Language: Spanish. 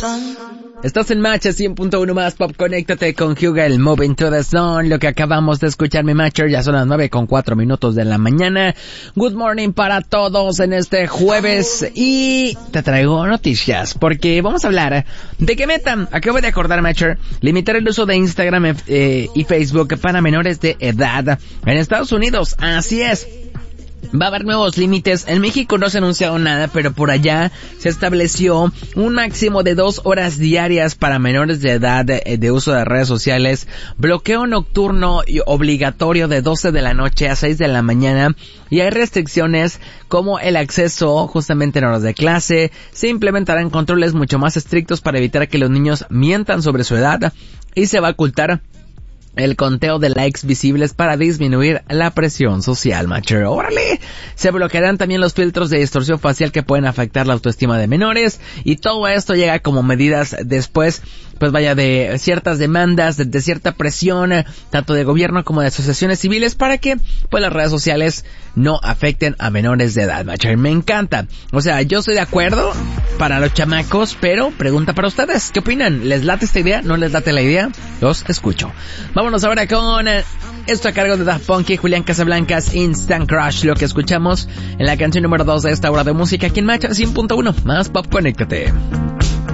Estás en Match 100.1 más Pop. Conéctate con Hugel, Moving to the Zone. Lo que acabamos de escuchar, mi Matcher, ya son las 9:04 de la mañana. Good morning para todos en este jueves. Y te traigo noticias, porque vamos a hablar de que Meta, acabo de acordar, Matcher, limitar el uso de Instagram y Facebook para menores de edad en Estados Unidos. Así es. Va a haber nuevos límites. En México no se ha anunciado nada, pero por allá se estableció un máximo de 2 horas diarias para menores de edad de uso de redes sociales, bloqueo nocturno y obligatorio de 12 de la noche a 6 de la mañana, y hay restricciones como el acceso justamente en horas de clase. Se implementarán controles mucho más estrictos para evitar que los niños mientan sobre su edad, y se va a ocultar el conteo de likes visibles para disminuir la presión social, macho. ¡Órale! Se bloquearán también los filtros de distorsión facial que pueden afectar la autoestima de menores, y todo esto llega como medidas después, pues vaya, de ciertas demandas, de cierta presión, tanto de gobierno como de asociaciones civiles, para que pues las redes sociales no afecten a menores de edad, macho. Me encanta. O sea, yo estoy de acuerdo para los chamacos, pero pregunta para ustedes, ¿qué opinan? ¿Les late esta idea? ¿No les late la idea? Los escucho. Vámonos ahora con esto a cargo de Daft Punk y Julián Casablancas, Instant Crush, lo que escuchamos en la canción número 2 de esta hora de música aquí en Match 100.1 más Pop. Conéctate.